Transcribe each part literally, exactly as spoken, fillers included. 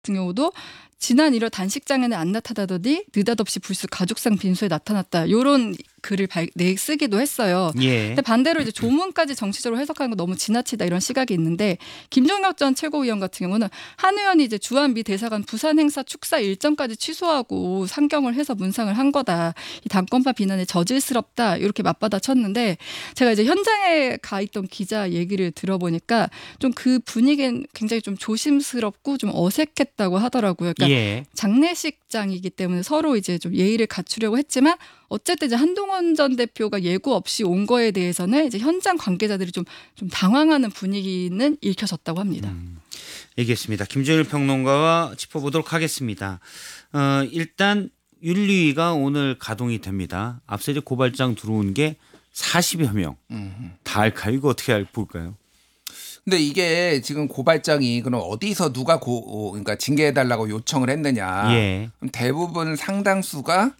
같은 경우도 지난 일 월 단식장에는 안 나타나더니 느닷없이 불쑥 가족상 빈소에 나타났다. 이런 글을 발, 내 쓰기도 했어요. 예. 근데 반대로 이제 조문까지 정치적으로 해석하는 거 너무 지나치다 이런 시각이 있는데 김종혁 전 최고위원 같은 경우는 한 의원이 이제 주한 미 대사관 부산 행사 축사 일정까지 취소하고 상경을 해서 문상을 한 거다. 이 당권파 비난에 저질스럽다. 이렇게 맞받아쳤는데 제가 이제 현장에 가 있던 기자 얘기를 들어보니까 좀 그 분위기는 굉장히 좀 조심스럽고 좀 어색했다고 하더라고요. 그러니까 예. 장례식장이기 때문에 서로 이제 좀 예의를 갖추려고 했지만 어쨌든 이제 한동훈 전 대표가 예고 없이 온 거에 대해서는 이제 현장 관계자들이 좀, 좀 당황하는 분위기는 읽혀졌다고 합니다. 음, 알겠습니다. 김준일 평론가와 짚어보도록 하겠습니다. 어, 일단 윤리위가 오늘 가동이 됩니다. 앞서 이제 고발장 들어온 게 사십여 명. 다 할까요? 이거 어떻게 알 볼까요? 근데 이게 지금 고발장이 그럼 어디서 누가 고 그러니까 징계해달라고 요청을 했느냐? 예. 그럼 대부분 상당수가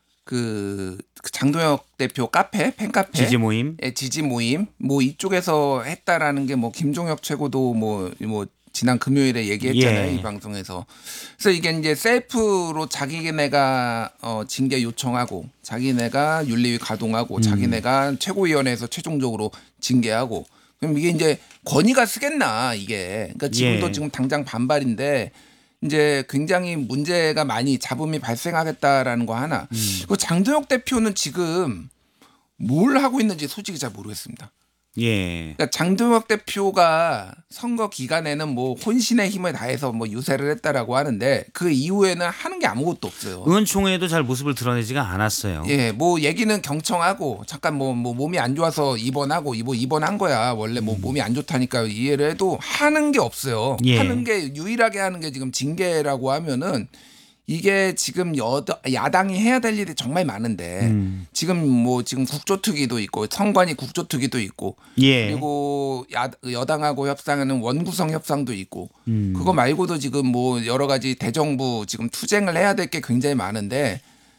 그 장동혁 대표 카페 팬카페 지지 모임, 예, 지지 모임 뭐 이쪽에서 했다라는 게 뭐 김종혁 최고도 뭐 뭐 지난 금요일에 얘기했잖아요. 예. 이 방송에서. 그래서 이게 이제 셀프로 자기네가 어, 징계 요청하고 자기네가 윤리위 가동하고 음. 자기네가 최고위원회에서 최종적으로 징계하고 그럼 이게 이제 권위가 쓰겠나 이게. 그러니까 지금도 예. 지금 당장 반발인데 이제 굉장히 문제가 많이 잡음이 발생하겠다라는 거 하나. 음. 그리고 장동혁 대표는 지금 뭘 하고 있는지 솔직히 잘 모르겠습니다. 예. 그러니까 장동혁 대표가 선거 기간에는 뭐 혼신의 힘을 다해서 뭐 유세를 했다라고 하는데 그 이후에는 하는 게 아무것도 없어요. 의원총회에도 잘 모습을 드러내지가 않았어요. 예, 뭐 얘기는 경청하고 잠깐 뭐, 뭐 몸이 안 좋아서 입원하고 뭐 입원한 거야. 원래 뭐 몸이 안 좋다니까 이해를 해도 하는 게 없어요. 예. 하는 게 유일하게 하는 게 지금 징계라고 하면은 이게 지금 여당, 야당이 해야 될 일이 정말 많은데 음. 지금 뭐 지금 국조특위도 있고 선관위 국조특위도 있고 예. 그리고 야, 여당하고 협상하는 원구성 협상도 있고 음. 그거 말고도 지금 뭐 여러 가지 대정부 지금 투쟁을 해야 될 게 굉장히 많은데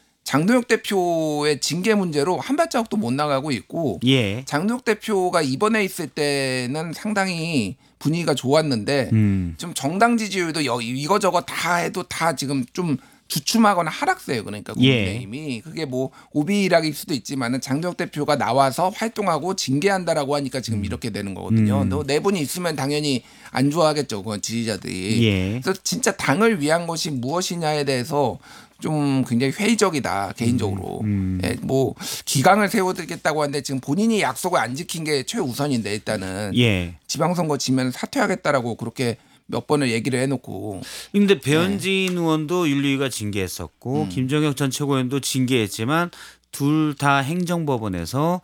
장동혁 대표의 징계 문제로 한 발자국도 못 나가고 있고 예. 장동혁 대표가 입원해 있을 때는 상당히 분위기가 좋았는데 음. 좀 정당 지지율도 이거저거 다 해도 다 지금 좀 주춤하거나 하락세요. 그러니까 국민의힘이. 예. 그게 뭐 오비일학일 수도 있지만은 장동혁 대표가 나와서 활동하고 징계한다라고 하니까 지금 음. 이렇게 되는 거거든요. 음. 너 네 분이 있으면 당연히 안 좋아하겠죠. 그건 지지자들이. 예. 그래서 진짜 당을 위한 것이 무엇이냐에 대해서 좀 굉장히 회의적이다 개인적으로. 음. 예, 뭐 기강을 세워드리겠다고 하는데 지금 본인이 약속을 안 지킨 게 최우선인데 일단은 예. 지방선거 지면 사퇴하겠다라고 그렇게 몇 번을 얘기를 해놓고. 근데 배현진 네. 의원도 윤리위가 징계했었고 음. 김정혁 전 최고위원도 징계했지만 둘 다 행정법원에서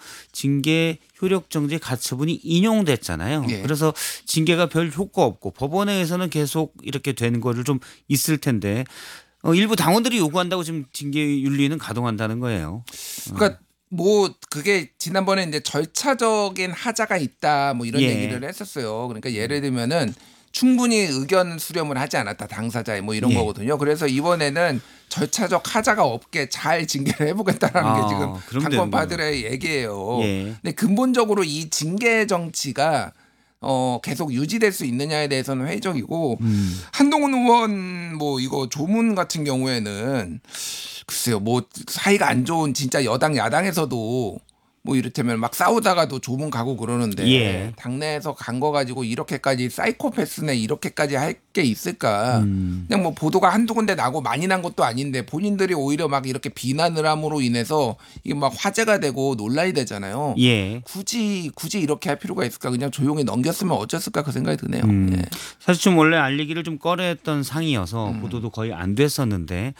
징계 효력정지 가처분이 인용됐잖아요. 예. 그래서 징계가 별 효과 없고 법원에 의해서는 계속 이렇게 된 거를 좀 있을 텐데 어, 일부 당원들이 요구한다고 지금 징계 윤리는 가동한다는 거예요. 그러니까 뭐 그게 지난번에 이제 절차적인 하자가 있다 뭐 이런 예. 얘기를 했었어요. 그러니까 예를 들면은 충분히 의견 수렴을 하지 않았다 당사자의 뭐 이런 예. 거거든요. 그래서 이번에는 절차적 하자가 없게 잘 징계를 해보겠다라는 아, 게 지금 당권파들의 얘기예요. 예. 근데 근본적으로 이 징계 정치가 어 계속 유지될 수 있느냐에 대해서는 회의적이고 음. 한동훈 의원 뭐 이거 조문 같은 경우에는 글쎄요 뭐 사이가 안 좋은 진짜 여당 야당에서도 뭐 이를테면 막 싸우다가도 조문 가고 그러는데 예. 당내에서 간 거 가지고 이렇게까지 사이코패스네 이렇게까지 할 게 있을까? 음. 그냥 뭐 보도가 한두 군데 나고 많이 난 것도 아닌데 본인들이 오히려 막 이렇게 비난을 함으로 인해서 이게 막 화제가 되고 논란이 되잖아요. 예. 굳이 굳이 이렇게 할 필요가 있을까? 그냥 조용히 넘겼으면 어쩌을까 그 생각이 드네요. 음. 예. 사실 좀 원래 알리기를 좀 꺼려했던 상이어서 음. 보도도 거의 안 됐었는데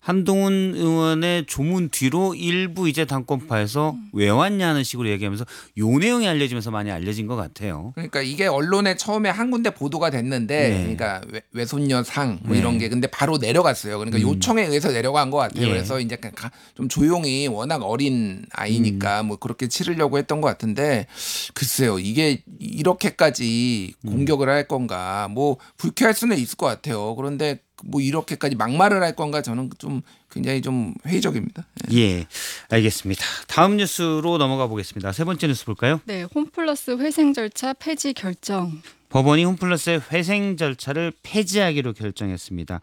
한동훈 의원의 조문 뒤로 일부 이제 당권파에서 음. 왜 왔냐는 식으로 얘기하면서 요 내용이 알려지면서 많이 알려진 것 같아요. 그러니까 이게 언론에 처음에 한 군데 보도가 됐는데, 네. 그러니까 외, 외손녀 상 뭐 네. 이런 게 근데 바로 내려갔어요. 그러니까 음. 요청에 의해서 내려간 것 같아요. 예. 그래서 이제 가- 좀 조용히 워낙 어린 아이니까 음. 뭐 그렇게 치르려고 했던 것 같은데, 글쎄요 이게 이렇게까지 음. 공격을 할 건가, 뭐 불쾌할 수는 있을 것 같아요. 그런데 뭐 이렇게까지 막말을 할 건가 저는 좀 굉장히 좀 회의적입니다. 예. 예, 알겠습니다. 다음 뉴스로 넘어가 보겠습니다. 세 번째 뉴스 볼까요? 네, 홈플러스 회생 절차 폐지 결정. 법원이 홈플러스의 회생 절차를 폐지하기로 결정했습니다.